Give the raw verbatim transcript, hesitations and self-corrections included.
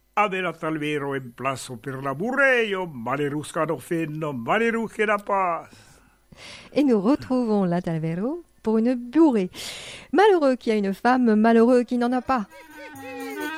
Aveva talvero in plazo per la burreio, maleruscano fenno, malerusche la paz. Et nous retrouvons la Talvero pour une bourrée. Malheureux qui a une femme, malheureux qui n'en a pas.